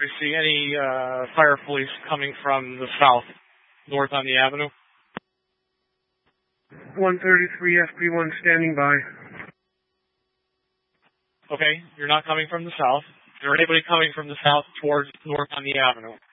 I see any fire police coming from the south, north on the avenue. 133 FP1 standing by. Okay, you're not coming from the south. Is there anybody coming from the south towards north on the avenue?